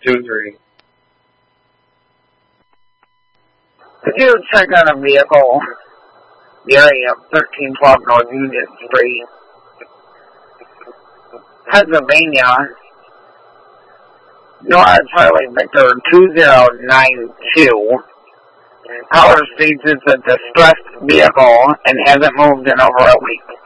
2-3. Could you check on a vehicle, the area of 1312 North Union Street, Pennsylvania, North Charlie Victor 2092. Caller states it's a distressed vehicle and hasn't moved in over a week.